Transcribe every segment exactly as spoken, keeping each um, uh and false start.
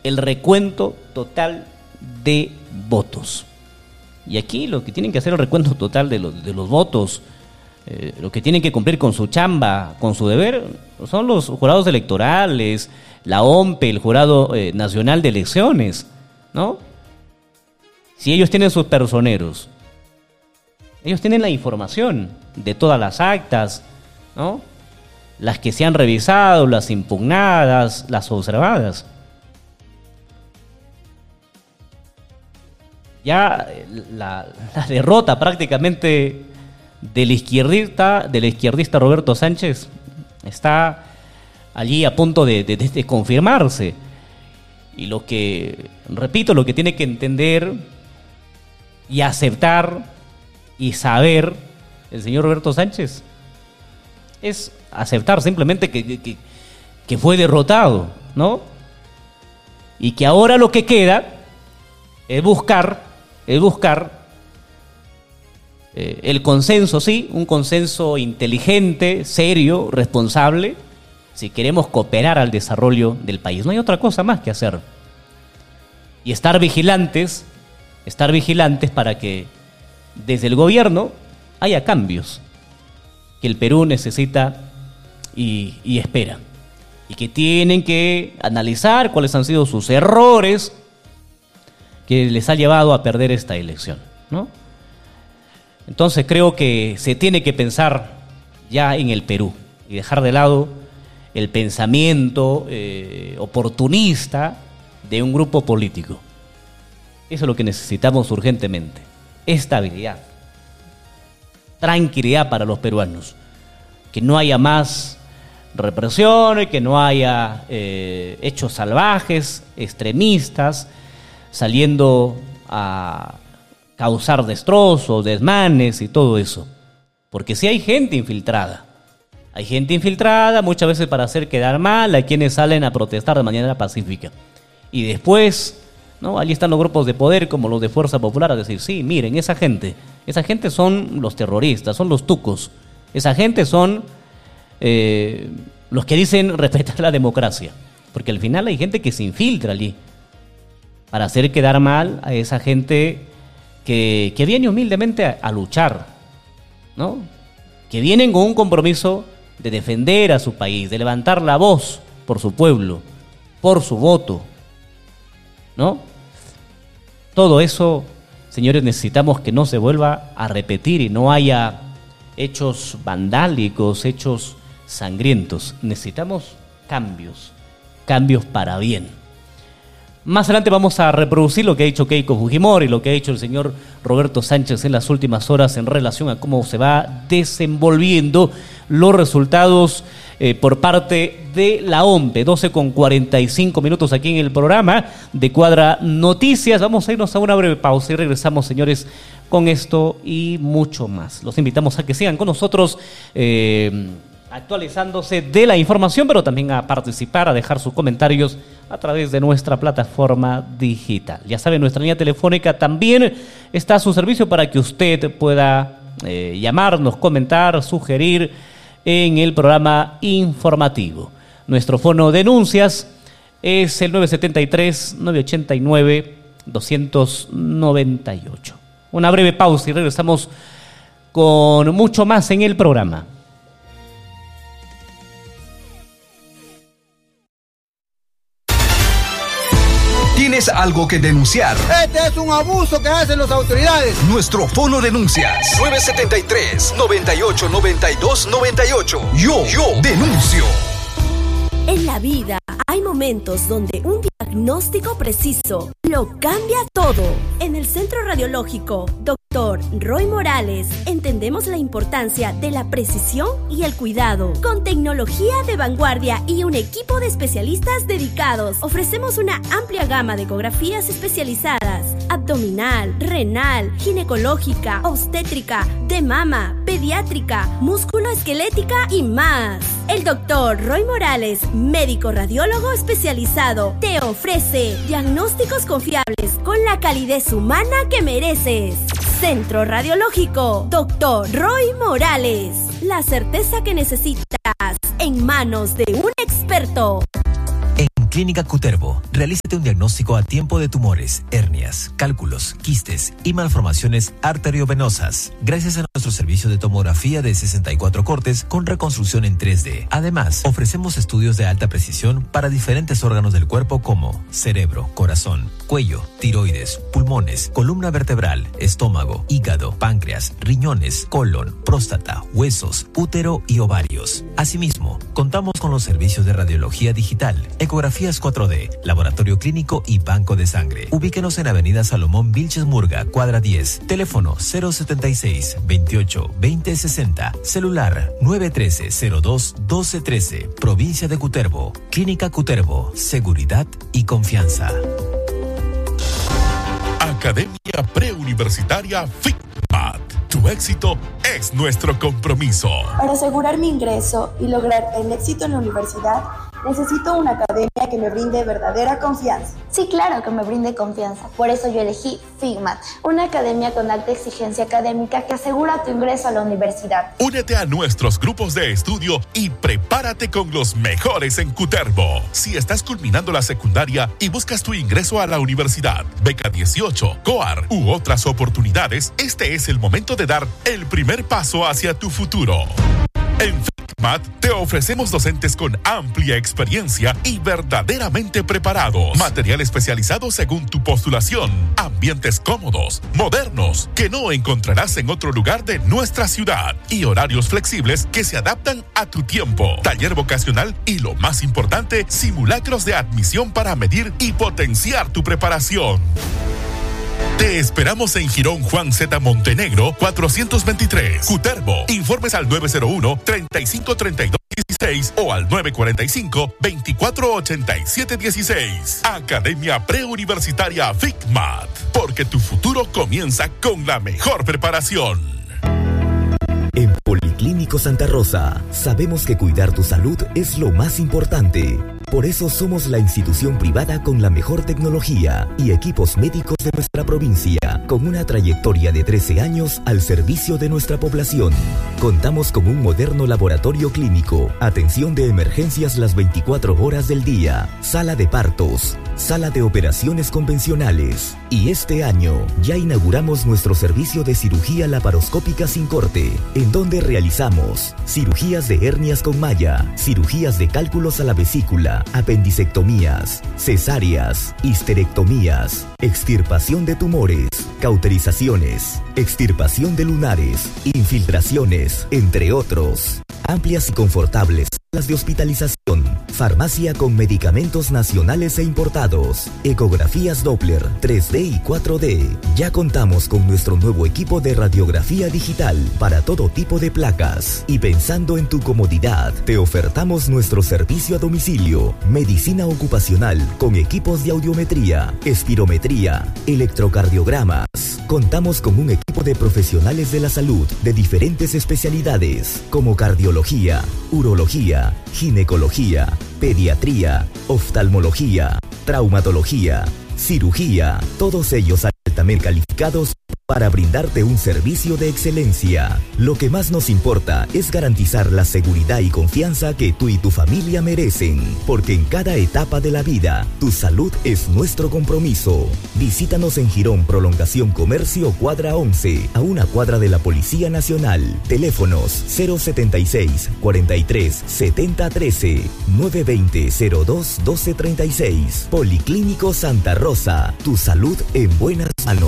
el recuento total de votos. Y aquí lo que tienen que hacer es el recuento total de los, de los votos, eh, lo que tienen que cumplir con su chamba, con su deber, son los jurados electorales, la O M P E, el Jurado eh, Nacional de Elecciones, ¿no? Si ellos tienen sus personeros, ellos tienen la información de todas las actas, ¿no? Las que se han revisado, las impugnadas, las observadas. Ya la, la derrota prácticamente del izquierdista, del izquierdista Roberto Sánchez está allí a punto de, de, de confirmarse. Y lo que, repito, lo que tiene que entender y aceptar y saber el señor Roberto Sánchez es aceptar simplemente que, que, que fue derrotado, ¿no? Y que ahora lo que queda es buscar, es buscar eh, el consenso, sí, un consenso inteligente, serio, responsable, si queremos cooperar al desarrollo del país. No hay otra cosa más que hacer. Y estar vigilantes, estar vigilantes para que desde el gobierno haya cambios que el Perú necesita y, y espera. Y que tienen que analizar cuáles han sido sus errores que les ha llevado a perder esta elección, ¿no? Entonces creo que se tiene que pensar ya en el Perú y dejar de lado el pensamiento eh, oportunista de un grupo político. Eso es lo que necesitamos urgentemente. Estabilidad, tranquilidad para los peruanos, que no haya más represión, que no haya eh, hechos salvajes, extremistas, saliendo a causar destrozos, desmanes y todo eso. Porque si hay gente infiltrada, hay gente infiltrada muchas veces para hacer quedar mal a quienes salen a protestar de manera pacífica. Y después, ¿no? Allí están los grupos de poder como los de Fuerza Popular a decir, sí, miren, esa gente, esa gente son los terroristas, son los tucos, esa gente son eh, los que dicen respetar la democracia, porque al final hay gente que se infiltra allí para hacer quedar mal a esa gente que, que viene humildemente a, a luchar, ¿no? Que vienen con un compromiso de defender a su país, de levantar la voz por su pueblo, por su voto, ¿no? Todo eso, señores, necesitamos que no se vuelva a repetir y no haya hechos vandálicos, hechos sangrientos. Necesitamos cambios, cambios para bien. Más adelante vamos a reproducir lo que ha dicho Keiko Fujimori y lo que ha dicho el señor Roberto Sánchez en las últimas horas en relación a cómo se va desenvolviendo los resultados eh, por parte de la O M P E. doce con cuarenta y cinco minutos aquí en el programa de Cuadra Noticias. Vamos a irnos a una breve pausa y regresamos, señores, con esto y mucho más. Los invitamos a que sigan con nosotros eh, actualizándose de la información, pero también a participar, a dejar sus comentarios a través de nuestra plataforma digital. Ya saben, nuestra línea telefónica también está a su servicio para que usted pueda eh, llamarnos, comentar, sugerir en el programa informativo. Nuestro fono de denuncias es el nueve siete tres, nueve ocho nueve, dos nueve ocho. Una breve pausa y regresamos con mucho más en el programa. ¿Tienes algo que denunciar? Este es un abuso que hacen las autoridades. Nuestro fono denuncias nueve siete tres, nueve ocho nueve dos nueve ocho. Yo, yo denuncio. En la vida hay momentos donde un diagnóstico preciso lo cambia todo. En el Centro Radiológico doctor Roy Morales entendemos la importancia de la precisión y el cuidado. Con tecnología de vanguardia y un equipo de especialistas dedicados, ofrecemos una amplia gama de ecografías especializadas: abdominal, renal, ginecológica, obstétrica, de mama, pediátrica, musculoesquelética y más. El doctor Roy Morales, médico radiólogo especializado, te ofrece diagnósticos confiables con la calidez humana que mereces. Centro Radiológico doctor Roy Morales. La certeza que necesitas en manos de un experto. En Clínica Cutervo. Realízate un diagnóstico a tiempo de tumores, hernias, cálculos, quistes y malformaciones arteriovenosas. Gracias a nuestro servicio de tomografía de sesenta y cuatro cortes con reconstrucción en tres D. Además, ofrecemos estudios de alta precisión para diferentes órganos del cuerpo como cerebro, corazón, cuello, tiroides, pulmones, columna vertebral, estómago, hígado, páncreas, riñones, colon, próstata, huesos, útero y ovarios. Asimismo, contamos con los servicios de radiología digital, ecografías cuatro D, laboratorio clínico y banco de sangre. Ubíquenos en Avenida Salomón Vilches Murga, cuadra diez. Teléfono cero setenta y seis, veintiocho, veinte sesenta. Celular nueve uno tres, cero dos, doce trece. Provincia de Cutervo. Clínica Cutervo. Seguridad y confianza. Academia Preuniversitaria FICMAT. Tu éxito es nuestro compromiso. Para asegurar mi ingreso y lograr el éxito en la universidad, necesito una academia que me brinde verdadera confianza. Sí, claro que me brinde confianza. Por eso yo elegí FICMAT, una academia con alta exigencia académica que asegura tu ingreso a la universidad. Únete a nuestros grupos de estudio y prepárate con los mejores en Cutervo. Si estás culminando la secundaria y buscas tu ingreso a la universidad, beca dieciocho, COAR u otras oportunidades, este es el momento de dar el primer paso hacia tu futuro. En FICMAT te ofrecemos docentes con amplia experiencia y verdaderamente preparados. Material especializado según tu postulación. Ambientes cómodos, modernos, que no encontrarás en otro lugar de nuestra ciudad. Y horarios flexibles que se adaptan a tu tiempo. Taller vocacional y, lo más importante, simulacros de admisión para medir y potenciar tu preparación. Te esperamos en Girón Juan Z. Montenegro, cuatrocientos veintitrés, Cutervo. Informes al nueve cero uno, treinta y cinco treinta y dos dieciséis o al nueve cuarenta y cinco, veinticuatro ochenta y siete dieciséis. Academia Preuniversitaria FICMAT, porque tu futuro comienza con la mejor preparación. En Policlínico Santa Rosa, sabemos que cuidar tu salud es lo más importante. Por eso somos la institución privada con la mejor tecnología y equipos médicos de nuestra provincia, con una trayectoria de trece años al servicio de nuestra población. Contamos con un moderno laboratorio clínico, atención de emergencias las veinticuatro horas del día, sala de partos, sala de operaciones convencionales. Y este año ya inauguramos nuestro servicio de cirugía laparoscópica sin corte, en donde realizamos cirugías de hernias con malla, cirugías de cálculos a la vesícula, apendicectomías, cesáreas, histerectomías, extirpación de tumores, cauterizaciones, extirpación de lunares, infiltraciones, entre otros. Amplias y confortables salas de hospitalización, farmacia con medicamentos nacionales e importados, ecografías Doppler, tres D y cuatro D. Ya contamos con nuestro nuevo equipo de radiografía digital para todo tipo de placas. Y pensando en tu comodidad, te ofertamos nuestro servicio a domicilio, medicina ocupacional con equipos de audiometría, espirometría, electrocardiogramas. Contamos con un equipo de profesionales de la salud de diferentes especialidades como cardiología, urología, ginecología, pediatría, oftalmología, traumatología, cirugía, todos ellos altamente calificados para brindarte un servicio de excelencia. Lo que más nos importa es garantizar la seguridad y confianza que tú y tu familia merecen, porque en cada etapa de la vida, tu salud es nuestro compromiso. Visítanos en Girón Prolongación Comercio Cuadra once, a una cuadra de la Policía Nacional. Teléfonos cero setenta y seis, cuarenta y tres, setenta trece, nueve veinte, cero dos, doce treinta y seis. Policlínico Santa Rosa, tu salud en buenas manos.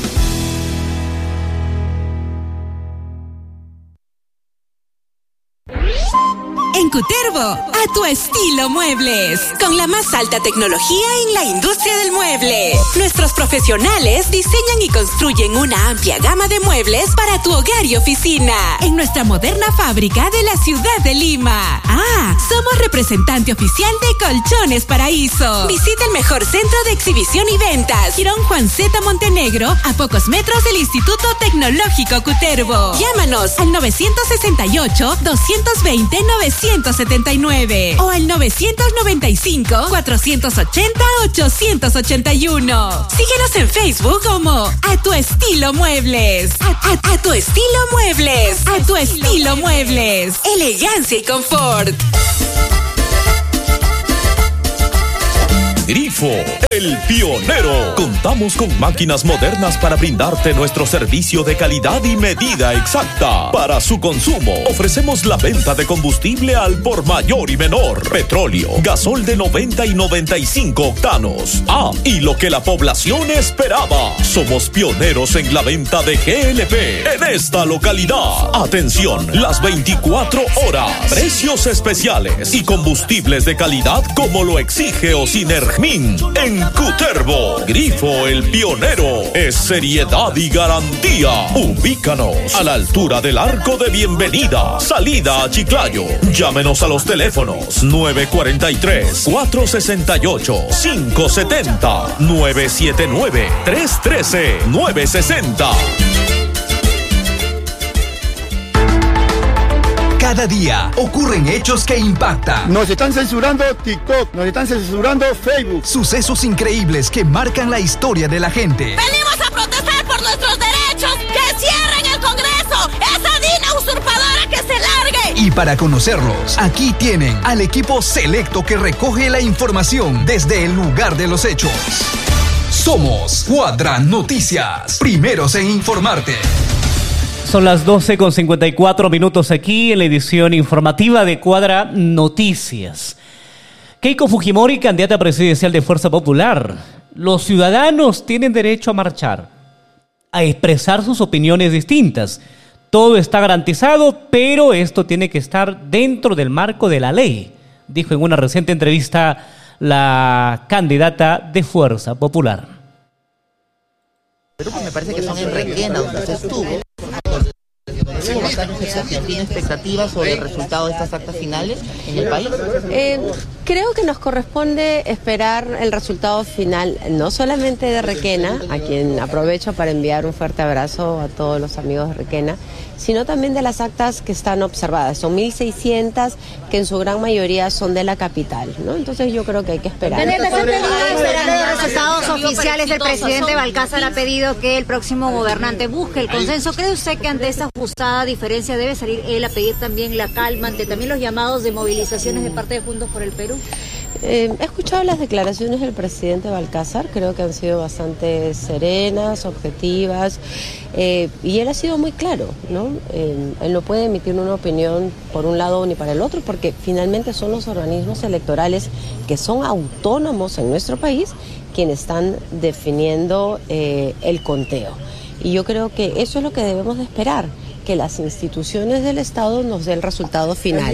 En Cutervo, a tu estilo muebles, con la más alta tecnología en la industria del mueble. Nuestros profesionales diseñan y construyen una amplia gama de muebles para tu hogar y oficina, en nuestra moderna fábrica de la ciudad de Lima. Ah, somos representante oficial de Colchones Paraíso. Visita el mejor centro de exhibición y ventas, Girón Juan Z. Montenegro, a pocos metros del Instituto Tecnológico Cutervo. Llámanos al nueve sesenta y ocho, doscientos veinte, novecientos setenta y nueve o al novecientos noventa y cinco, cuatrocientos ochenta, ochocientos ochenta y uno. Síguenos en Facebook como A Tu Estilo Muebles. A, a, a Tu Estilo Muebles. A Tu Estilo Muebles. Elegancia y confort. Grifo, el pionero. Contamos con máquinas modernas para brindarte nuestro servicio de calidad y medida exacta. Para su consumo, ofrecemos la venta de combustible al por mayor y menor. Petróleo, gasol de noventa y noventa y cinco octanos. Ah, y lo que la población esperaba. Somos pioneros en la venta de G L P en esta localidad. Atención, las veinticuatro horas. Precios especiales y combustibles de calidad como lo exige Osinergmin en Cutervo. Grifo, el pionero, es seriedad y garantía. Ubícanos a la altura del Arco de Bienvenida, salida a Chiclayo. Llámenos a los teléfonos nueve cuatro tres, cuatro seis ocho, cinco siete cero, nueve siete nueve, tres uno tres, nueve seis cero. Cada día ocurren hechos que impactan. Nos están censurando TikTok, nos están censurando Facebook. Sucesos increíbles que marcan la historia de la gente. Venimos a protestar por nuestros derechos. ¡Que cierren el Congreso! ¡Esa Dina usurpadora que se largue! Y para conocerlos, aquí tienen al equipo selecto que recoge la información desde el lugar de los hechos. Somos Cuadra Noticias, primeros en informarte. Son las doce con cincuenta y cuatro minutos aquí en la edición informativa de Cuadra Noticias. Keiko Fujimori, candidata presidencial de Fuerza Popular. Los ciudadanos tienen derecho a marchar, a expresar sus opiniones distintas. Todo está garantizado, pero esto tiene que estar dentro del marco de la ley, dijo en una reciente entrevista la candidata de Fuerza Popular. Pero me parece que son en Requena, donde se estuvo. ¿Tiene expectativas sobre el resultado de estas actas finales en el país? Eh, creo que nos corresponde esperar el resultado final, no solamente de Requena, a quien aprovecho para enviar un fuerte abrazo a todos los amigos de Requena, sino también de las actas que están observadas. Son mil seiscientas, que en su gran mayoría son de la capital, ¿no? Entonces yo creo que hay que esperar. Esperando los resultados oficiales, el presidente Balcázar ha pedido que el próximo gobernante busque el consenso. ¿Cree usted que ante esta ajustada diferencia debe salir él a pedir también la calma ante también los llamados de movilizaciones de parte de Juntos por el Perú? Eh, he escuchado las declaraciones del presidente Balcázar, creo que han sido bastante serenas, objetivas, eh, y él ha sido muy claro, ¿no? Eh, él no puede emitir una opinión por un lado ni para el otro, porque finalmente son los organismos electorales que son autónomos en nuestro país quienes están definiendo eh, el conteo. Y yo creo que eso es lo que debemos de esperar, que las instituciones del Estado nos den el resultado final.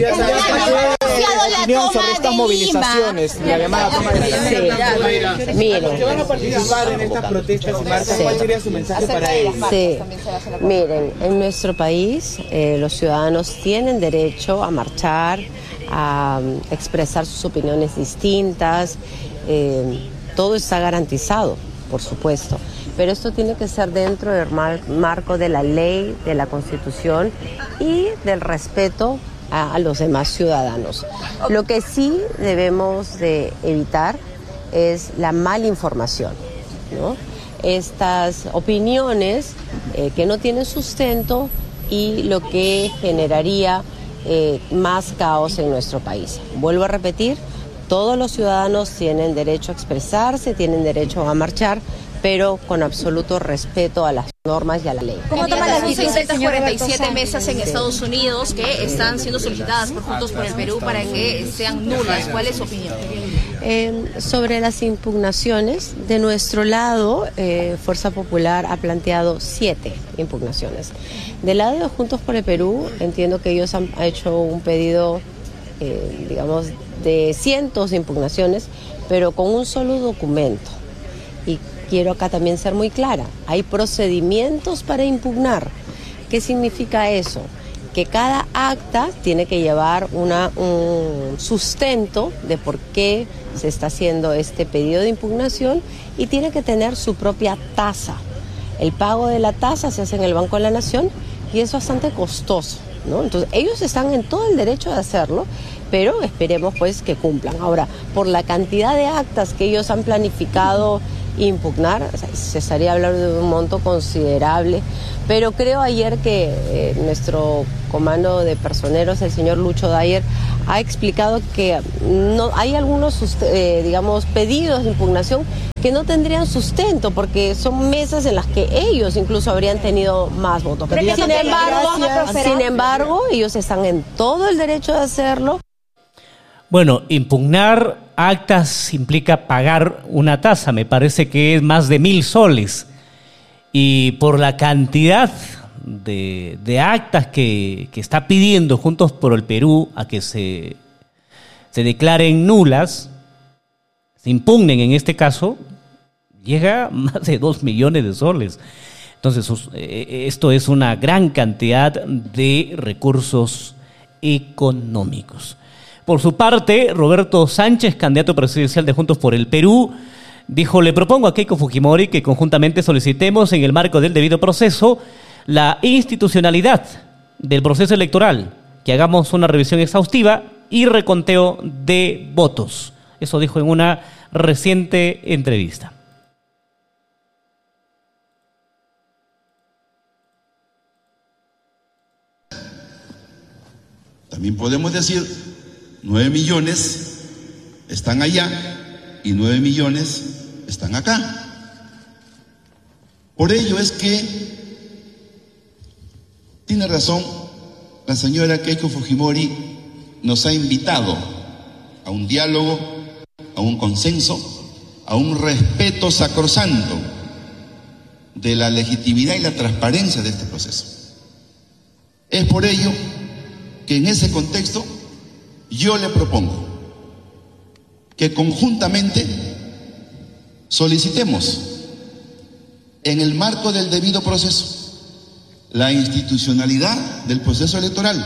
Sobre estas movilizaciones, la llamada toma de decisiones. Sí. Miren, ¿que van a participar en estas protestas y marchas? ¿Cuál sería su mensaje para ellos? Sí. Miren, en nuestro país eh, los ciudadanos tienen derecho a marchar, a um, expresar sus opiniones distintas. Eh, todo está garantizado, por supuesto. Pero esto tiene que ser dentro del mar- marco de la ley, de la Constitución y del respeto a, a los demás ciudadanos. Lo que sí debemos de evitar es la malinformación, ¿no? Estas opiniones eh, que no tienen sustento y lo que generaría eh, más caos en nuestro país. Vuelvo a repetir, todos los ciudadanos tienen derecho a expresarse, tienen derecho a marchar, pero con absoluto respeto a las normas y a la ley. ¿Cómo toman las seiscientas cuarenta y siete mesas en Estados Unidos que están siendo solicitadas por Juntos por el Perú para que sean nulas? ¿Cuál es su opinión? Eh, sobre las impugnaciones, de nuestro lado, eh, Fuerza Popular ha planteado siete impugnaciones. Del lado de Juntos por el Perú, entiendo que ellos han hecho un pedido, eh, digamos, de cientos de impugnaciones, pero con un solo documento. Y quiero acá también ser muy clara, hay procedimientos para impugnar. ¿Qué significa eso? Que cada acta tiene que llevar una, un sustento de por qué se está haciendo este pedido de impugnación y tiene que tener su propia tasa. El pago de la tasa se hace en el Banco de la Nación y es bastante costoso, ¿no? Entonces ellos están en todo el derecho de hacerlo, pero esperemos pues que cumplan. Ahora, por la cantidad de actas que ellos han planificado impugnar, o sea, se estaría hablando de un monto considerable, pero creo ayer que eh, nuestro comando de personeros, el señor Lucho Dyer, ha explicado que no hay algunos, eh, digamos, pedidos de impugnación que no tendrían sustento, porque son mesas en las que ellos incluso habrían tenido más votos. Sin embargo, sin embargo, ellos están en todo el derecho de hacerlo. Bueno, impugnar actas implica pagar una tasa, me parece que es más de mil soles. Y por la cantidad de, de actas que, que está pidiendo Juntos por el Perú a que se, se declaren nulas, se impugnen en este caso, llega a más de dos millones de soles. Entonces, esto es una gran cantidad de recursos económicos. Por su parte, Roberto Sánchez, candidato presidencial de Juntos por el Perú, dijo: le propongo a Keiko Fujimori que conjuntamente solicitemos en el marco del debido proceso la institucionalidad del proceso electoral, que hagamos una revisión exhaustiva y reconteo de votos. Eso dijo en una reciente entrevista. También podemos decir, nueve millones están allá y nueve millones están acá. Por ello es que tiene razón la señora Keiko Fujimori, nos ha invitado a un diálogo, a un consenso, a un respeto sacrosanto de la legitimidad y la transparencia de este proceso. Es por ello que en ese contexto yo le propongo que conjuntamente solicitemos en el marco del debido proceso la institucionalidad del proceso electoral,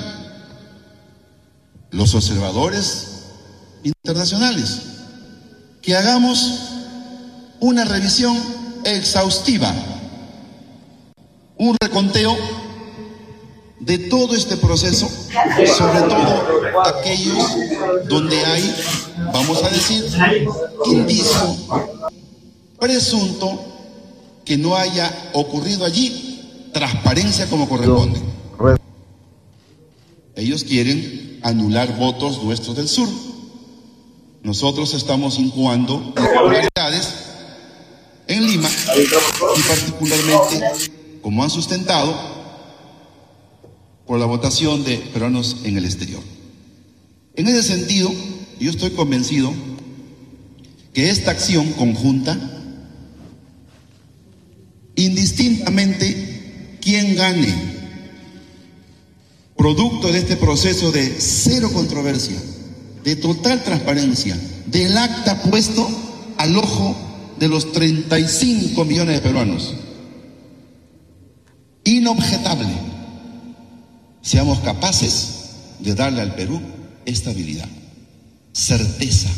los observadores internacionales, que hagamos una revisión exhaustiva, un reconteo de todo este proceso, sobre todo aquellos donde hay, vamos a decir, indicio presunto que no haya ocurrido allí transparencia como corresponde. Ellos quieren anular votos nuestros del sur. Nosotros estamos incoando irregularidades en Lima y particularmente, como han sustentado, por la votación de peruanos en el exterior. En ese sentido, yo estoy convencido que esta acción conjunta, indistintamente quién gane, producto de este proceso de cero controversia, de total transparencia, del acta puesto al ojo de los treinta y cinco millones de peruanos, inobjetable, seamos capaces de darle al Perú estabilidad, certeza.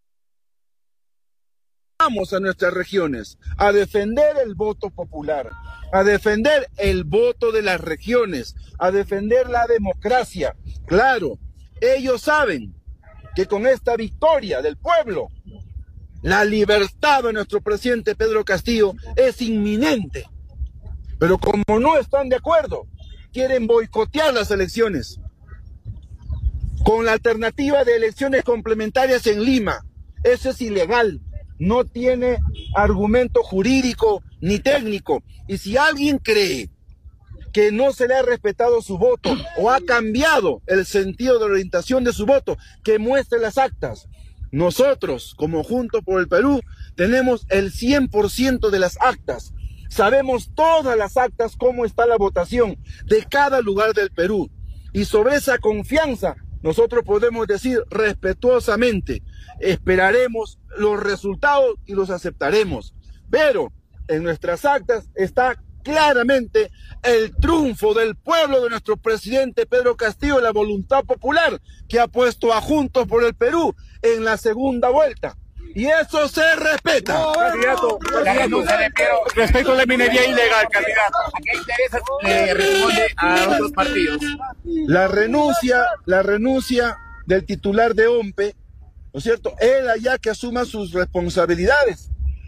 Vamos a nuestras regiones a defender el voto popular, a defender el voto de las regiones, a defender la democracia. Claro, ellos saben que con esta victoria del pueblo, la libertad de nuestro presidente Pedro Castillo es inminente. Pero como no están de acuerdo, quieren boicotear las elecciones con la alternativa de elecciones complementarias en Lima. Eso es ilegal, no tiene argumento jurídico ni técnico. Y si alguien cree que no se le ha respetado su voto o ha cambiado el sentido de orientación de su voto, que muestre las actas. Nosotros, como Juntos por el Perú, tenemos el cien por ciento de las actas. Sabemos todas las actas, cómo está la votación de cada lugar del Perú. Y sobre esa confianza, nosotros podemos decir respetuosamente, esperaremos los resultados y los aceptaremos. Pero en nuestras actas está claramente el triunfo del pueblo de nuestro presidente Pedro Castillo, la voluntad popular que ha puesto a Juntos por el Perú en la segunda vuelta. Y eso se respeta. No, candidato, la renuncia de Piero respecto a la minería ilegal, candidato. ¿A qué intereses le responde a otros partidos? La renuncia, la renuncia del titular de O M P E, ¿no es cierto? Él allá que asuma sus responsabilidades.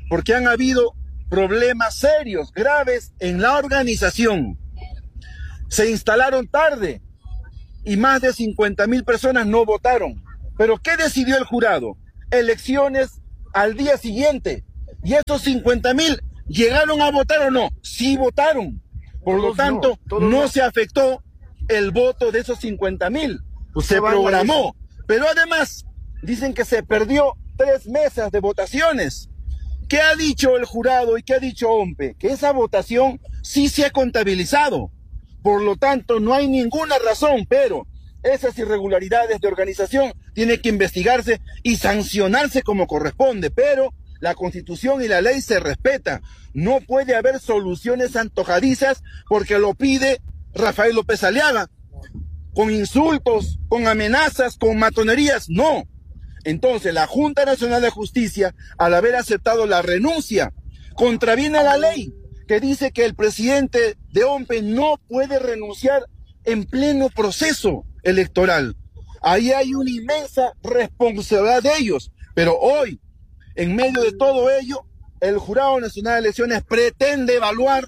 porque han habido problemas serios, graves en la organización. Se instalaron tarde y más de cincuenta mil personas no votaron. Pero ¿qué decidió el jurado? Elecciones al día siguiente. ¿Y esos cincuenta mil llegaron a votar o no? Sí votaron. Por lo tanto, no se afectó el voto de esos cincuenta mil. Se programó. Pero además, dicen que se perdió tres mesas de votaciones. ¿Qué ha dicho el jurado y qué ha dicho OMPE? Que esa votación sí se ha contabilizado. Por lo tanto, no hay ninguna razón, pero esas irregularidades de organización tienen que investigarse y sancionarse como corresponde. Pero la Constitución y la ley se respetan. No puede haber soluciones antojadizas porque lo pide Rafael López Aliaga. Con insultos, con amenazas, con matonerías, no. Entonces, la Junta Nacional de Justicia, al haber aceptado la renuncia, contraviene a la ley que dice que el presidente de OMPE no puede renunciar en pleno proceso electoral. Ahí hay una inmensa responsabilidad de ellos. Pero hoy, en medio de todo ello, el Jurado Nacional de Elecciones pretende evaluar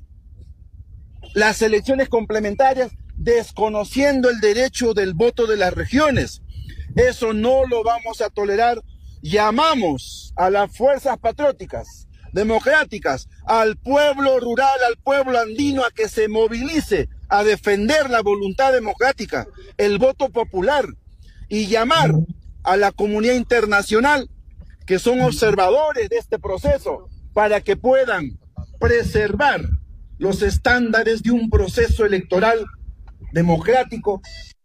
las elecciones complementarias desconociendo el derecho del voto de las regiones. Eso no lo vamos a tolerar. Llamamos a las fuerzas patrióticas, democráticas, al pueblo rural, al pueblo andino a que se movilice a defender la voluntad democrática, el voto popular, y llamar a la comunidad internacional, que son observadores de este proceso, para que puedan preservar los estándares de un proceso electoral democrático.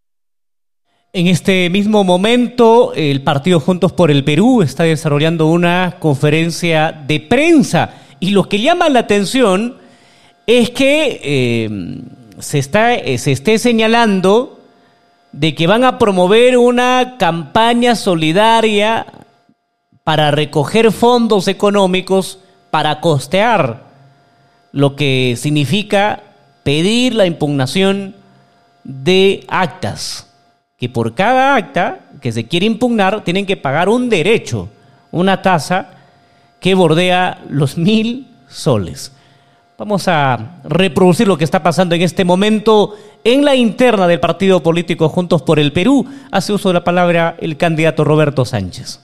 En este mismo momento, el partido Juntos por el Perú está desarrollando una conferencia de prensa y lo que llama la atención es que eh, se, está, eh, se esté señalando de que van a promover una campaña solidaria para recoger fondos económicos para costear lo que significa pedir la impugnación de actas, que por cada acta que se quiere impugnar tienen que pagar un derecho, una tasa que bordea los mil soles. Vamos a reproducir lo que está pasando en este momento en la interna del partido político Juntos por el Perú. Hace uso de la palabra el candidato Roberto Sánchez.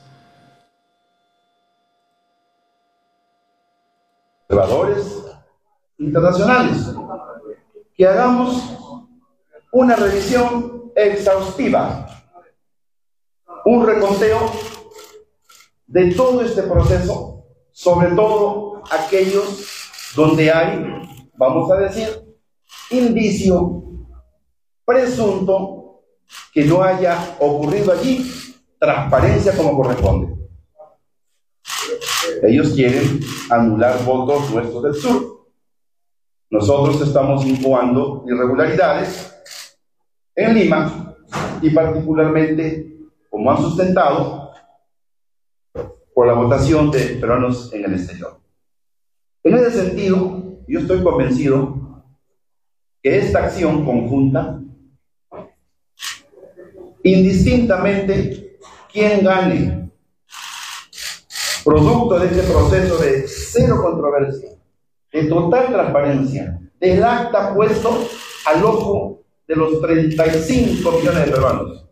Observadores internacionales, que hagamos una revisión exhaustiva, un reconteo de todo este proceso, sobre todo aquellos donde hay, vamos a decir, indicio presunto que no haya ocurrido allí transparencia como corresponde. Ellos quieren anular votos nuestros del sur. Nosotros estamos incoando irregularidades en Lima y particularmente, como han sustentado, por la votación de peruanos en el exterior. En ese sentido, yo estoy convencido que esta acción conjunta, indistintamente quien gane, producto de este proceso de cero controversia, de total transparencia, del acta puesto al ojo de los treinta y cinco millones de peruanos,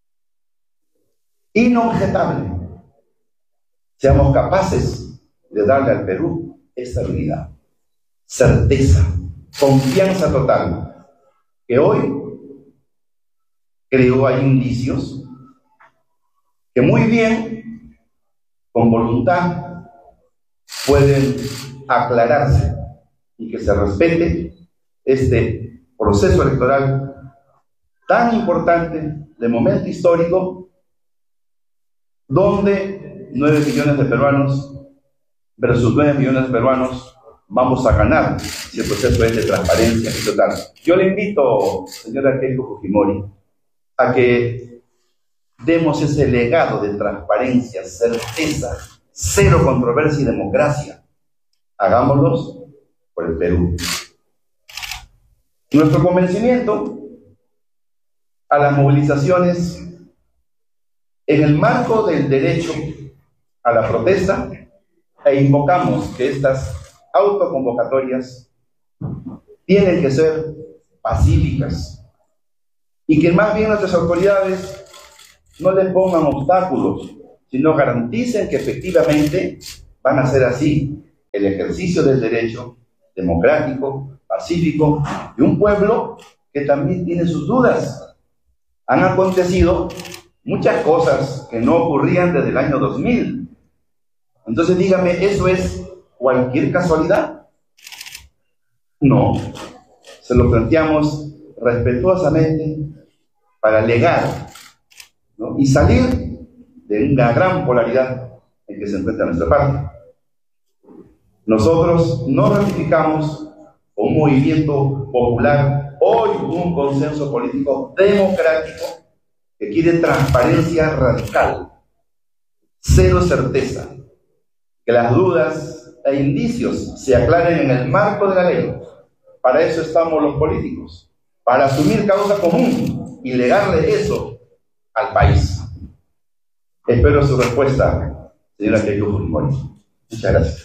inobjetable, seamos capaces de darle al Perú estabilidad, certeza, confianza total, que hoy creo hay indicios que muy bien, con voluntad, pueden aclararse y que se respete este proceso electoral tan importante de momento histórico, donde nueve millones de peruanos versus nueve millones de peruanos vamos a ganar si el proceso es de transparencia y total. Yo le invito, señora Keiko Fujimori, a que demos ese legado de transparencia, certeza, cero controversia y democracia. Hagámoslos por el Perú. Nuestro convencimiento a las movilizaciones en el marco del derecho a la protesta e invocamos que estas autoconvocatorias tienen que ser pacíficas y que más bien nuestras autoridades no le pongan obstáculos, sino garanticen que efectivamente van a ser así el ejercicio del derecho democrático, pacífico de un pueblo que también tiene sus dudas. Han acontecido muchas cosas que no ocurrían desde el año dos mil. Entonces dígame, ¿eso es cualquier casualidad? No. Se lo planteamos respetuosamente para legar, ¿no?, y salir de una gran polaridad en que se encuentra nuestra parte. Nosotros no ratificamos un movimiento popular, hoy un consenso político democrático que quiere transparencia radical, cero certeza, que las dudas e indicios se aclaren en el marco de la ley. Para eso estamos los políticos, para asumir causa común y legarle eso al país. Espero su respuesta, señora Keiko Fujimori. Muchas gracias.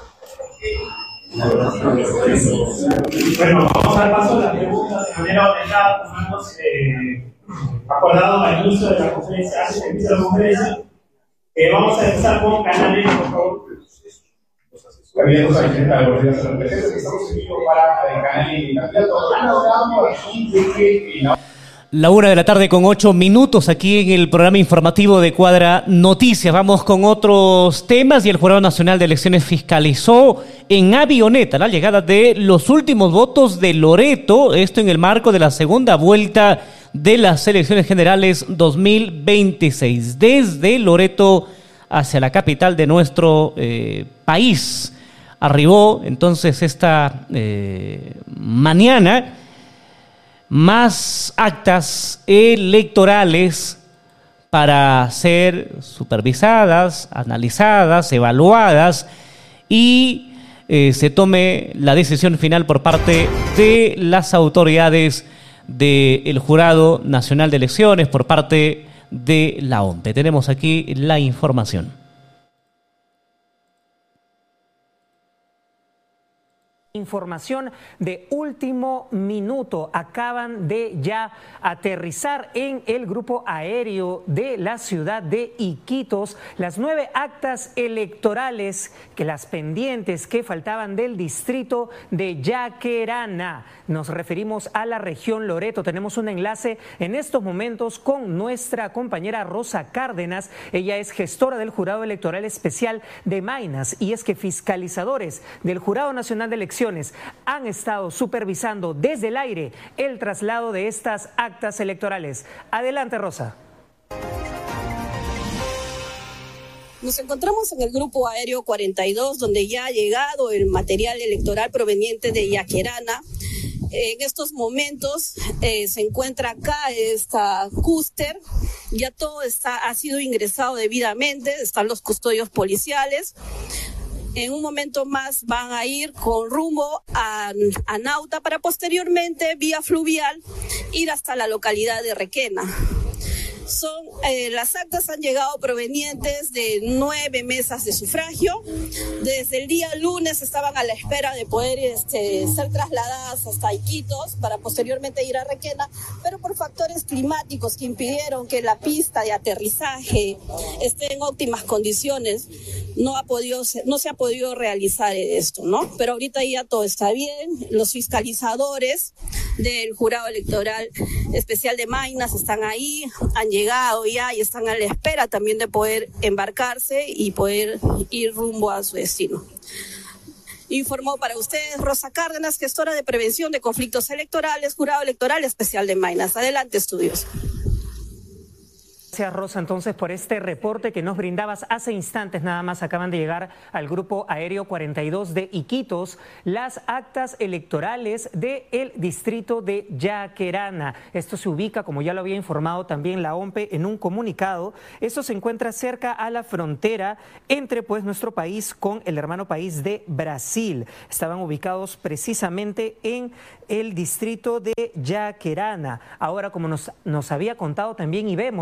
Bueno, vamos a dar paso a la pregunta de manera ordenada, como hemos eh, acordado al inicio de la conferencia, antes de inicio de la conferencia. Eh, vamos a empezar con Canales, por favor. Candidatos a la Gobernación de la Presidencia, que estamos en vivo para el canal y candidato. Hablamos aquí de que la La una de la tarde con ocho minutos aquí en el programa informativo de Cuadra Noticias. Vamos con otros temas y el Jurado Nacional de Elecciones fiscalizó en avioneta la llegada de los últimos votos de Loreto, esto en el marco de la segunda vuelta de las elecciones generales dos mil veintiséis. Desde Loreto hacia la capital de nuestro eh, país. Arribó entonces esta eh, mañana más actas electorales para ser supervisadas, analizadas, evaluadas y eh, se tome la decisión final por parte de las autoridades del Jurado Nacional de Elecciones, por parte de la O M P E. Tenemos aquí la información. Información de último minuto. Acaban de ya aterrizar en el grupo aéreo de la ciudad de Iquitos las nueve actas electorales, que las pendientes que faltaban del distrito de Yaquerana. Nos referimos a la región Loreto. Tenemos un enlace en estos momentos con nuestra compañera Rosa Cárdenas. Ella es gestora del Jurado Electoral Especial de Maynas, y es que fiscalizadores del Jurado Nacional de Elecciones han estado supervisando desde el aire el traslado de estas actas electorales. Adelante, Rosa. Nos encontramos en el grupo aéreo cuarenta y dos, donde ya ha llegado el material electoral proveniente de Yaquerana. En estos momentos eh, se encuentra acá esta cúster, ya todo está, ha sido ingresado debidamente, están los custodios policiales. En un momento más van a ir con rumbo a, a Nauta para posteriormente, vía fluvial, ir hasta la localidad de Requena. Son, eh, las actas han llegado provenientes de nueve mesas de sufragio. Desde el día lunes estaban a la espera de poder este, ser trasladadas hasta Iquitos para posteriormente ir a Requena, pero por factores climáticos que impidieron que la pista de aterrizaje esté en óptimas condiciones, no ha podido ser, no se ha podido realizar esto, ¿no? Pero ahorita ya todo está bien. Los fiscalizadores del Jurado Electoral Especial de Maynas están ahí, han llegado ya y están a la espera también de poder embarcarse y poder ir rumbo a su destino. Informó para ustedes Rosa Cárdenas, gestora de prevención de conflictos electorales, Jurado Electoral Especial de Maynas. Adelante, estudios. Gracias, Rosa, entonces, por este reporte que nos brindabas hace instantes. Nada más acaban de llegar al grupo aéreo cuarenta y dos de Iquitos las actas electorales del distrito de Yaquerana. Esto se ubica, como ya lo había informado también la O M P E en un comunicado. Esto se encuentra cerca a la frontera entre pues nuestro país con el hermano país de Brasil. Estaban ubicados precisamente en el distrito de Yaquerana. Ahora, como nos, nos había contado también y vemos, vamos a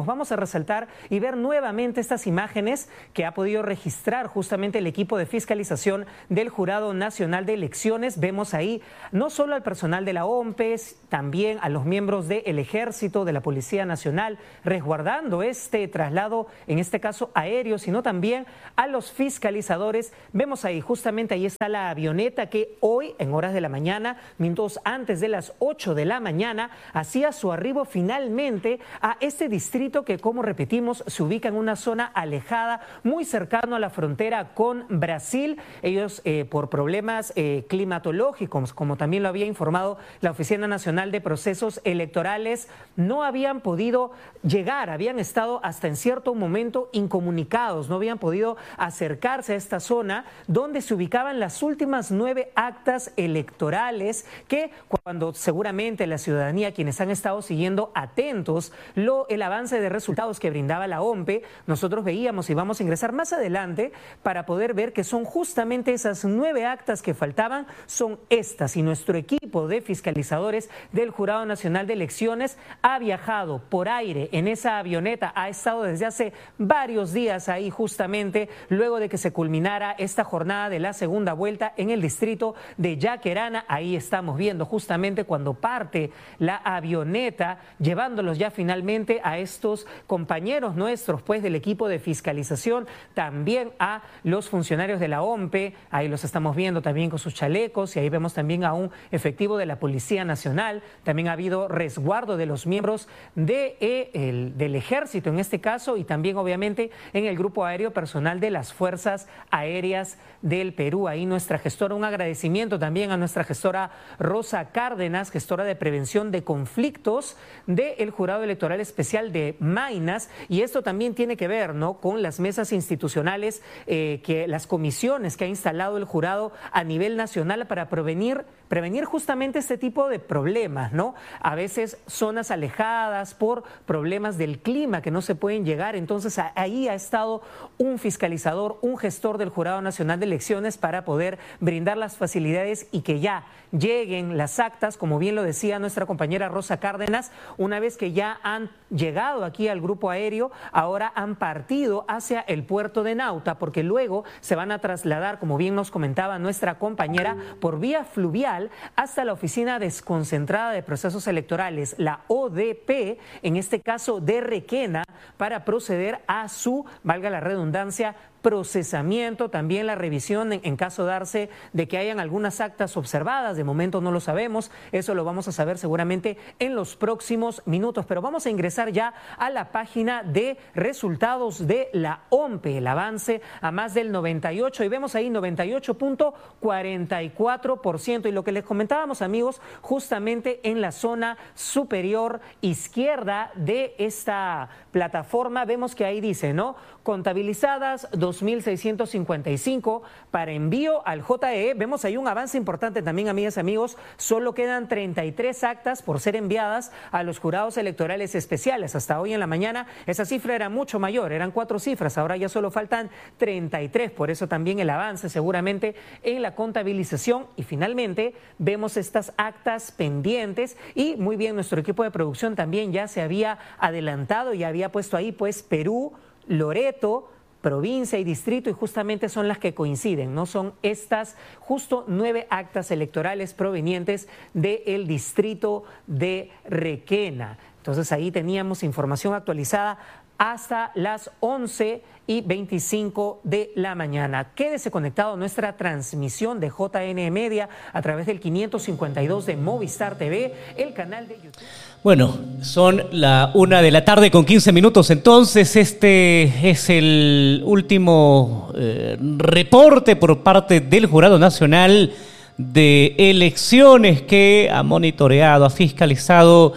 resaltar y ver nuevamente estas imágenes que ha podido registrar justamente el equipo de fiscalización del Jurado Nacional de Elecciones. Vemos ahí no solo al personal de la O M P E, también a los miembros del Ejército, de la Policía Nacional, resguardando este traslado, en este caso aéreo, sino también a los fiscalizadores. Vemos ahí, justamente ahí está la avioneta que hoy, en horas de la mañana, minutos antes de las ocho de la mañana, hacía su arribo finalmente a este distrito que, como repetimos, se ubica en una zona alejada, muy cercano a la frontera con Brasil. Ellos, eh, por problemas eh, climatológicos, como también lo había informado la Oficina Nacional de Procesos Electorales, no habían podido llegar, habían estado hasta en cierto momento incomunicados, no habían podido acercarse a esta zona donde se ubicaban las últimas nueve actas electorales que, cuando seguramente la ciudadanía, quienes han estado siguiendo atentos lo, el avance de resultados que brindaba la O M P E, nosotros veíamos, y vamos a ingresar más adelante para poder ver que son justamente esas nueve actas que faltaban, son estas, y nuestro equipo de fiscalizadores del Jurado Nacional de Elecciones ha viajado por aire en esa avioneta, ha estado desde hace varios días ahí justamente luego de que se culminara esta jornada de la segunda vuelta en el distrito de Yaquerana. Ahí estamos viendo justamente cuando parte la avioneta llevándolos ya finalmente a estos compañeros nuestros pues del equipo de fiscalización, también a los funcionarios de la O M P E, ahí los estamos viendo también con sus chalecos, y ahí vemos también a un efectivo de la Policía Nacional. También ha habido resguardo de los miembros de, eh, el, del Ejército en este caso, y también obviamente en el grupo aéreo personal de las Fuerzas Aéreas del Perú. Ahí nuestra gestora, un agradecimiento también a nuestra gestora Rosa Cárdenas, gestora de prevención de conflictos del Jurado Electoral Especial de Maynas, y esto también tiene que ver, ¿no?, con las mesas institucionales, eh, que las comisiones que ha instalado el jurado a nivel nacional para prevenir, prevenir justamente este tipo de problemas, ¿no? A veces zonas alejadas por problemas del clima que no se pueden llegar, entonces ahí ha estado un fiscalizador, un gestor del Jurado Nacional de Elecciones para poder brindar las facilidades y que ya lleguen las actas, como bien lo decía nuestra compañera Rosa Cárdenas, una vez que ya han llegado aquí al grupo aéreo, ahora han partido hacia el puerto de Nauta, porque luego se van a trasladar, como bien nos comentaba nuestra compañera, por vía fluvial hasta la Oficina Desconcentrada de Procesos Electorales, la O D P, en este caso de Requena, para proceder a su, valga la redundancia, procesamiento, también la revisión en, en caso de darse de que hayan algunas actas observadas. De momento no lo sabemos, eso lo vamos a saber seguramente en los próximos minutos, pero vamos a ingresar ya a la página de resultados de la O M P E, el avance a más del noventa y ocho, y vemos ahí noventa y ocho punto cuarenta y cuatro por ciento, y lo que les comentábamos, amigos, justamente en la zona superior izquierda de esta plataforma, vemos que ahí dice, ¿no?, contabilizadas dos mil seiscientos cincuenta y cinco para envío al J E E. Vemos ahí un avance importante también, amigas y amigos. Solo quedan treinta y tres actas por ser enviadas a los jurados electorales especiales. Hasta hoy en la mañana esa cifra era mucho mayor, eran cuatro cifras, ahora ya solo faltan treinta y tres, por eso también el avance seguramente en la contabilización. Y finalmente vemos estas actas pendientes, y muy bien, nuestro equipo de producción también ya se había adelantado y había puesto ahí pues Perú, Loreto, provincia y distrito, y justamente son las que coinciden, ¿no? Son estas justo nueve actas electorales provenientes del distrito de Requena. Entonces ahí teníamos información actualizada hasta las once y veinticinco de la mañana. Quédese conectado a nuestra transmisión de J N Media a través del quinientos cincuenta y dos de Movistar T V, el canal de YouTube. Bueno, son la una de la tarde con quince minutos, entonces este es el último eh, reporte por parte del Jurado Nacional de Elecciones, que ha monitoreado, ha fiscalizado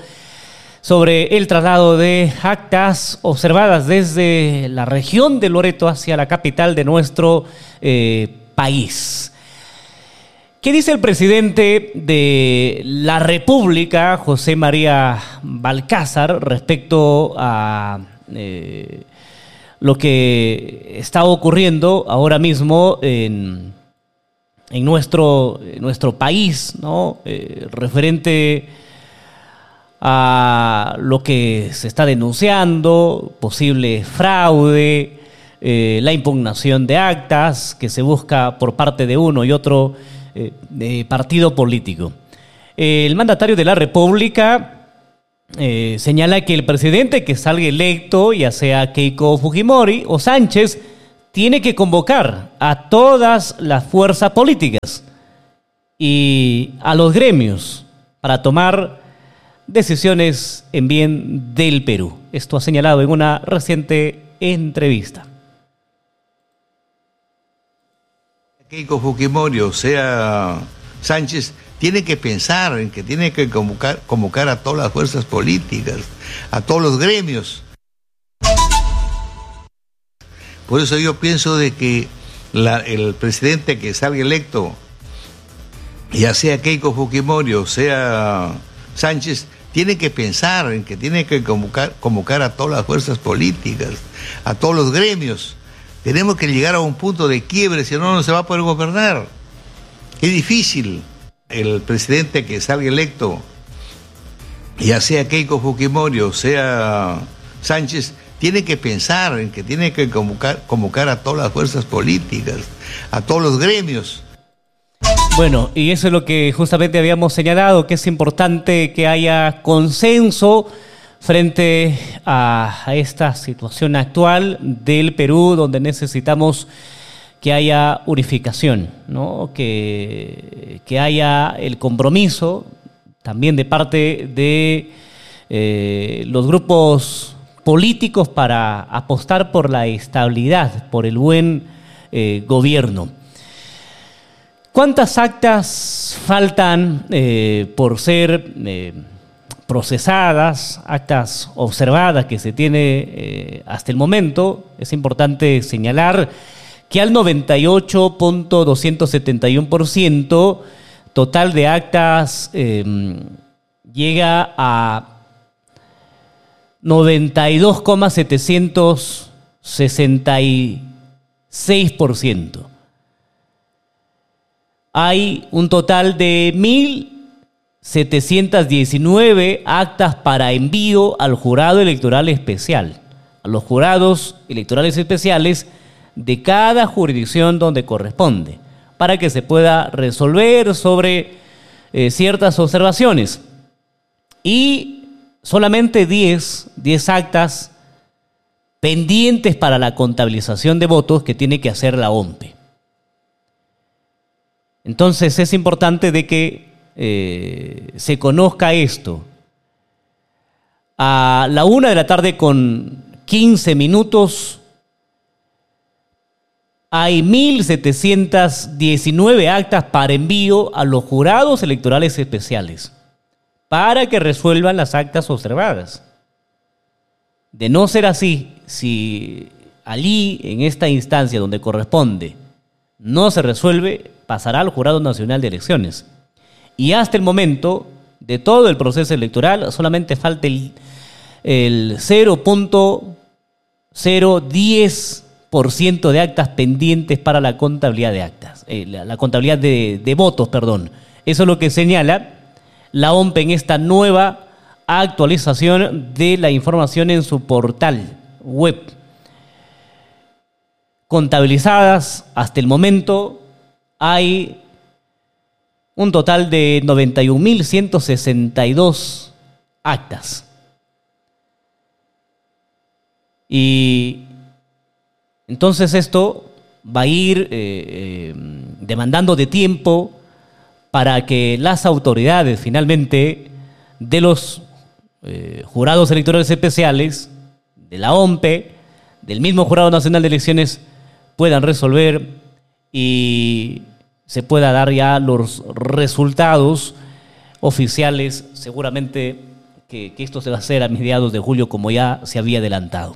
sobre el traslado de actas observadas desde la región de Loreto hacia la capital de nuestro eh, país. ¿Qué dice el presidente de la República, José María Balcázar, respecto a eh, lo que está ocurriendo ahora mismo en, en, nuestro, en nuestro país, ¿no? Eh, referente a lo que se está denunciando, posible fraude, eh, la impugnación de actas que se busca por parte de uno y otro eh, de partido político. El mandatario de la República eh, señala que el presidente que salga electo, ya sea Keiko Fujimori o Sánchez, tiene que convocar a todas las fuerzas políticas y a los gremios para tomar decisiones en bien del Perú. Esto ha señalado en una reciente entrevista. Keiko Fujimori o sea Sánchez tiene que pensar en que tiene que convocar, convocar a todas las fuerzas políticas, a todos los gremios. Por eso yo pienso de que la, el presidente que salga electo, ya sea Keiko Fujimori o sea Sánchez, tiene que pensar en que tiene que convocar, convocar a todas las fuerzas políticas, a todos los gremios. Tenemos que llegar a un punto de quiebre, si no, no se va a poder gobernar. Es difícil. El presidente que salga electo, ya sea Keiko Fujimori o sea Sánchez, tiene que pensar en que tiene que convocar, convocar a todas las fuerzas políticas, a todos los gremios. Bueno, y eso es lo que justamente habíamos señalado, que es importante que haya consenso frente a, a esta situación actual del Perú, donde necesitamos que haya unificación, ¿no? Que, que haya el compromiso también de parte de eh, los grupos políticos para apostar por la estabilidad, por el buen eh, gobierno. ¿Cuántas actas faltan eh, por ser eh, procesadas, actas observadas que se tiene eh, hasta el momento? Es importante señalar que al noventa y ocho punto doscientos setenta y uno por ciento total de actas eh, llega a noventa y dos coma setecientos sesenta y seis por ciento. Hay un total de mil setecientos diecinueve actas para envío al jurado electoral especial, a los jurados electorales especiales de cada jurisdicción donde corresponde, para que se pueda resolver sobre eh, ciertas observaciones. Y solamente diez, diez actas pendientes para la contabilización de votos que tiene que hacer la O M P E. Entonces es importante de que eh, se conozca esto. A la una de la tarde con quince minutos hay mil setecientos diecinueve actas para envío a los jurados electorales especiales para que resuelvan las actas observadas. De no ser así, si allí, en esta instancia donde corresponde, no se resuelve, pasará al Jurado Nacional de Elecciones. Y hasta el momento, de todo el proceso electoral, solamente falta el, el cero punto cero diez por ciento de actas pendientes para la contabilidad de actas, eh, la, la contabilidad de, de votos, perdón. Eso es lo que señala la O M P E en esta nueva actualización de la información en su portal web. Contabilizadas hasta el momento hay un total de noventa y un mil ciento sesenta y dos actas. Y entonces esto va a ir eh, eh, demandando de tiempo para que las autoridades finalmente de los eh, jurados electorales especiales, de la O M P E, del mismo Jurado Nacional de Elecciones, puedan resolver y se pueda dar ya los resultados oficiales. Seguramente que, que esto se va a hacer a mediados de julio, como ya se había adelantado.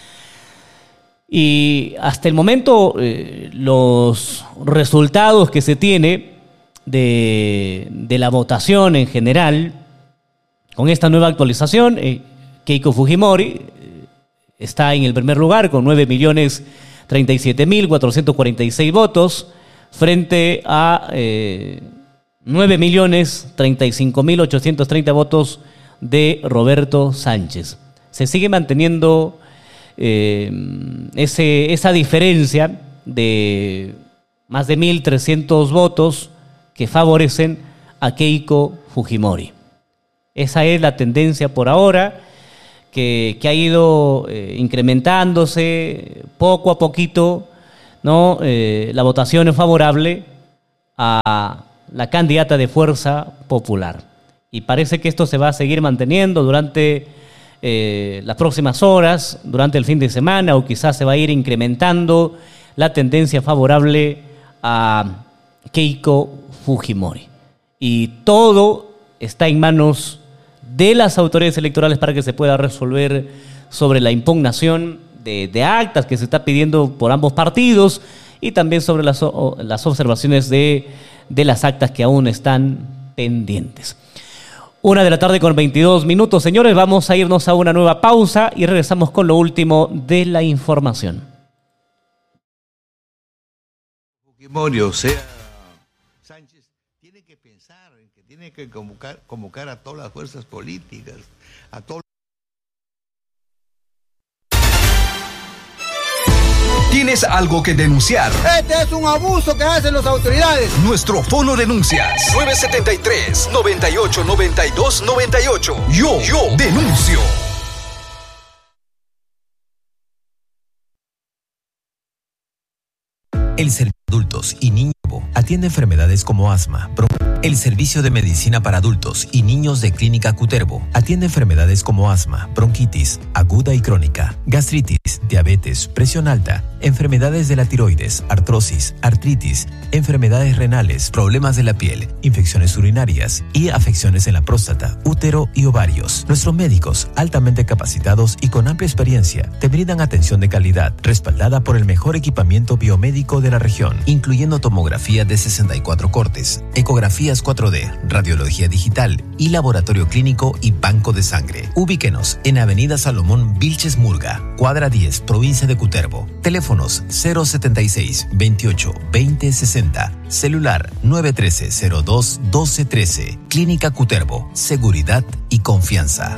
Y hasta el momento eh, los resultados que se tiene de, de la votación en general, con esta nueva actualización, eh, Keiko Fujimori eh, está en el primer lugar con nueve millones treinta y siete mil cuatrocientos cuarenta y seis votos, frente a eh, nueve millones treinta y cinco mil ochocientos treinta votos de Roberto Sánchez. Se sigue manteniendo eh, ese, esa diferencia de más de mil trescientos votos que favorecen a Keiko Fujimori. Esa es la tendencia por ahora, que, que ha ido eh, incrementándose poco a poquito, ¿no? Eh, la votación es favorable a la candidata de Fuerza Popular. Y parece que esto se va a seguir manteniendo durante eh, las próximas horas, durante el fin de semana, o quizás se va a ir incrementando la tendencia favorable a Keiko Fujimori. Y todo está en manos de las autoridades electorales para que se pueda resolver sobre la impugnación de, de actas que se está pidiendo por ambos partidos y también sobre las, las observaciones de, de las actas que aún están pendientes. Una de la tarde con veintidós minutos, señores, vamos a irnos a una nueva pausa y regresamos con lo último de la información. Fujimori, o sea, Sánchez, tiene que pensar en que tiene que convocar, convocar a todas las fuerzas políticas, a todos. ¿Tienes algo que denunciar? Este es un abuso que hacen las autoridades. Nuestro fono denuncias. nueve siete tres, noventa y ocho, noventa y dos, noventa y ocho. Yo, yo denuncio. El servicio de adultos y niños atiende enfermedades como asma, bronquitis. El servicio de medicina para adultos y niños de Clínica Cutervo atiende enfermedades como asma, bronquitis aguda y crónica, gastritis, diabetes, presión alta, enfermedades de la tiroides, artrosis, artritis, enfermedades renales, problemas de la piel, infecciones urinarias y afecciones en la próstata, útero y ovarios. Nuestros médicos, altamente capacitados y con amplia experiencia, te brindan atención de calidad, respaldada por el mejor equipamiento biomédico de la región, incluyendo tomografía de sesenta y cuatro cortes, ecografías cuatro D, radiología digital y laboratorio clínico y banco de sangre. Ubíquenos en Avenida Salomón Vilches Murga, cuadra diez, provincia de Cutervo. Teléfonos cero setenta y seis, veintiocho, veinte, sesenta. Celular nueve uno tres, cero dos, doce, trece. Clínica Cutervo. Seguridad y confianza.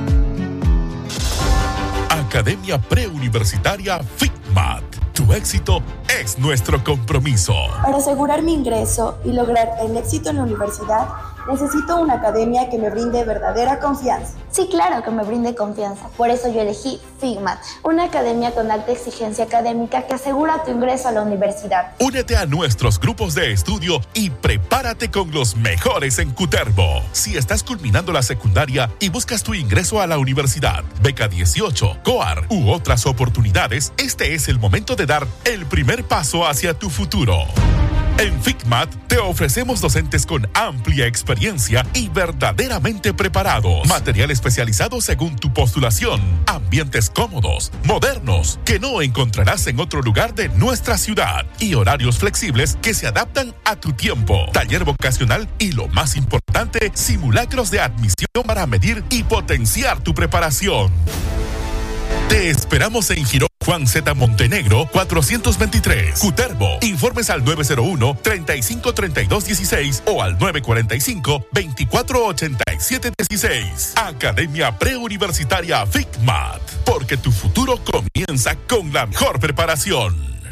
Academia Preuniversitaria FICMAT. Tu éxito es nuestro compromiso. Para asegurar mi ingreso y lograr el éxito en la universidad, necesito una academia que me brinde verdadera confianza. Sí, claro que me brinde confianza. Por eso yo elegí FIGMAT, una academia con alta exigencia académica que asegura tu ingreso a la universidad. Únete a nuestros grupos de estudio y prepárate con los mejores en Cutervo. Si estás culminando la secundaria y buscas tu ingreso a la universidad, beca dieciocho, COAR u otras oportunidades, este es el momento de dar el primer paso hacia tu futuro. En FICMAT te ofrecemos docentes con amplia experiencia y verdaderamente preparados. Material especializado según tu postulación. Ambientes cómodos, modernos, que no encontrarás en otro lugar de nuestra ciudad. Y horarios flexibles que se adaptan a tu tiempo. Taller vocacional y, lo más importante, simulacros de admisión para medir y potenciar tu preparación. Te esperamos en Girón Juan Z. Montenegro, cuatrocientos veintitrés, Cutervo. Informes al nueve cero uno, treinta y cinco, treinta y dos, dieciséis o al nueve cuarenta y cinco, veinticuatro ochenta y siete dieciséis. Academia Preuniversitaria FICMAT, porque tu futuro comienza con la mejor preparación.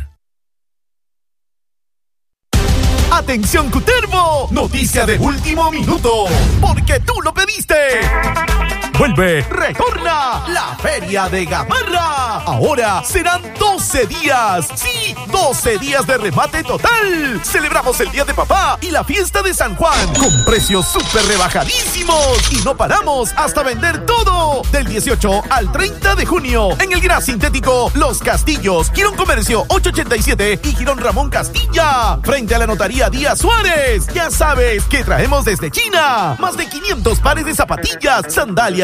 ¡Atención, Cutervo! Noticia de último minuto, porque tú lo pediste. Vuelve, retorna la Feria de Gamarra. Ahora serán doce días. Sí, doce días de remate total. Celebramos el Día de Papá y la fiesta de San Juan con precios súper rebajadísimos. Y no paramos hasta vender todo. Del dieciocho al treinta de junio. En el Gran Sintético Los Castillos, Girón Comercio ochocientos ochenta y siete y Girón Ramón Castilla. Frente a la Notaría Díaz Suárez. Ya sabes que traemos desde China más de quinientos pares de zapatillas, sandalias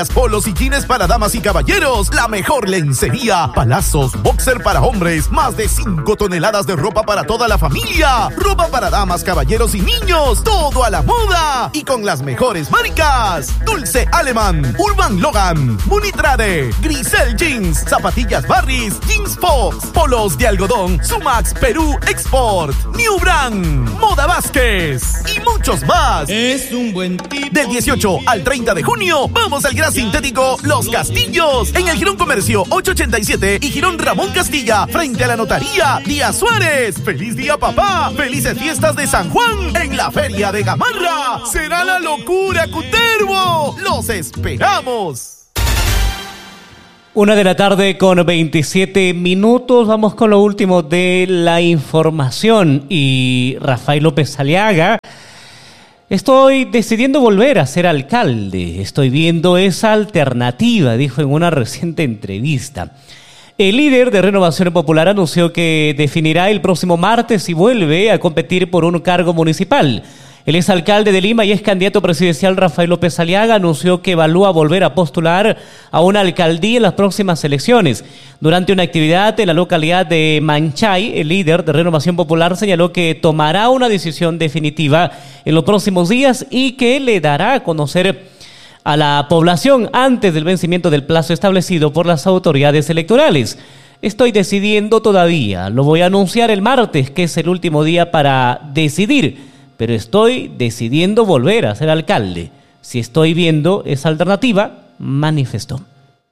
sandalias, polos y jeans para damas y caballeros. La mejor lencería, palazos, boxer para hombres. Más de cinco toneladas de ropa para toda la familia. Ropa para damas, caballeros y niños. Todo a la moda y con las mejores marcas. Dulce Alemán, Urban Logan, Munitrade, Grisel Jeans, zapatillas Barris, Jeans Fox, polos de algodón, Sumax Perú Export, New Brand, Moda Vázquez y muchos más. Es un buen tipo. Del dieciocho al treinta de junio, vamos al Gran Sintético Los Castillos, en el Girón Comercio ochocientos ochenta y siete y Girón Ramón Castilla, frente a la Notaría Díaz Suárez. ¡Feliz día, papá! ¡Felices fiestas de San Juan en la Feria de Gamarra! ¡Será la locura, Cutervo! ¡Los esperamos! Una de la tarde con veintisiete minutos. Vamos con lo último de la información. Y Rafael López Aliaga: estoy decidiendo volver a ser alcalde. Estoy viendo esa alternativa, dijo en una reciente entrevista. El líder de Renovación Popular anunció que definirá el próximo martes si vuelve a competir por un cargo municipal. El exalcalde de Lima y ex candidato presidencial Rafael López Aliaga anunció que evalúa volver a postular a una alcaldía en las próximas elecciones. Durante una actividad en la localidad de Manchay, el líder de Renovación Popular señaló que tomará una decisión definitiva en los próximos días y que le dará a conocer a la población antes del vencimiento del plazo establecido por las autoridades electorales. Estoy decidiendo todavía, lo voy a anunciar el martes, que es el último día para decidir. Pero estoy decidiendo volver a ser alcalde. Si estoy viendo esa alternativa, manifestó.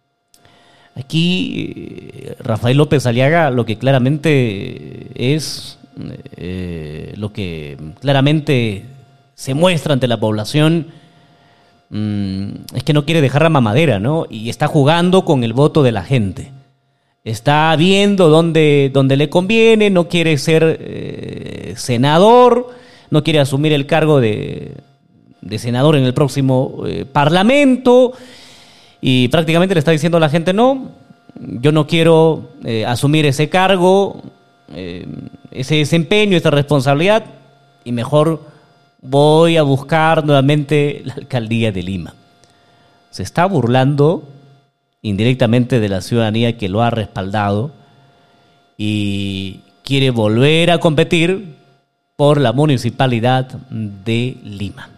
Aquí Rafael López Aliaga lo que claramente es, eh, lo que claramente se muestra ante la población, mmm, es que no quiere dejar la mamadera, ¿no? Y está jugando con el voto de la gente. Está viendo dónde, dónde le conviene, no quiere ser eh, senador, no quiere asumir el cargo de, de senador en el próximo eh, parlamento, y prácticamente le está diciendo a la gente: no, yo no quiero eh, asumir ese cargo, eh, ese desempeño, esta responsabilidad, y mejor voy a buscar nuevamente la alcaldía de Lima. Se está burlando indirectamente de la ciudadanía que lo ha respaldado y quiere volver a competir por la municipalidad de Lima.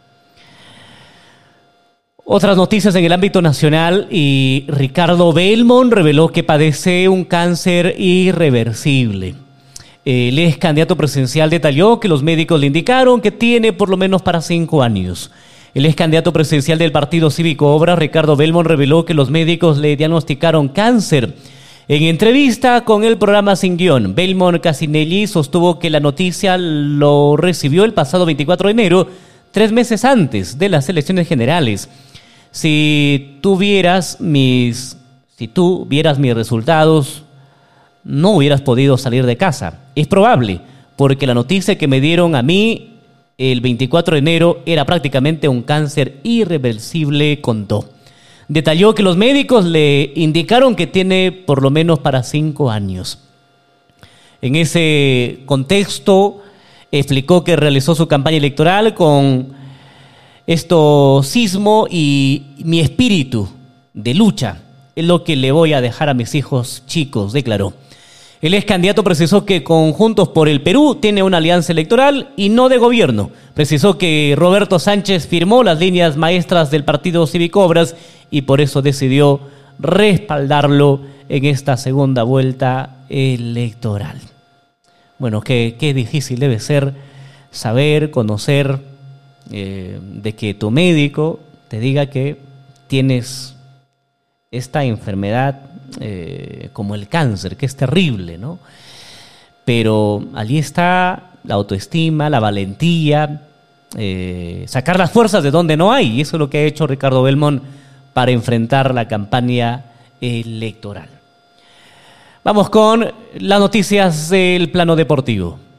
Otras noticias en el ámbito nacional, y Ricardo Belmont reveló que padece un cáncer irreversible. El ex candidato presidencial detalló que los médicos le indicaron que tiene por lo menos para cinco años. El ex candidato presidencial del Partido Cívico Obras, Ricardo Belmont, reveló que los médicos le diagnosticaron cáncer. En entrevista con el programa Sin Guión, Belmont Casinelli sostuvo que la noticia lo recibió el pasado veinticuatro de enero, tres meses antes de las elecciones generales. Si tú vieras mis, si tú vieras mis resultados, no hubieras podido salir de casa. Es probable, porque la noticia que me dieron a mí el veinticuatro de enero era prácticamente un cáncer irreversible, contó. Detalló que los médicos le indicaron que tiene por lo menos para cinco años. En ese contexto, explicó que realizó su campaña electoral con estoicismo y mi espíritu de lucha es lo que le voy a dejar a mis hijos chicos, declaró. El ex candidato precisó que con Juntos por el Perú tiene una alianza electoral y no de gobierno. Precisó que Roberto Sánchez firmó las líneas maestras del Partido Cívico Obras y por eso decidió respaldarlo en esta segunda vuelta electoral. Bueno, qué, qué difícil debe ser saber, conocer, eh, de que tu médico te diga que tienes esta enfermedad eh, como el cáncer, que es terrible, ¿no? Pero allí está la autoestima, la valentía, eh, sacar las fuerzas de donde no hay, y eso es lo que ha hecho Ricardo Belmont para enfrentar la campaña electoral. Vamos con las noticias del plano deportivo.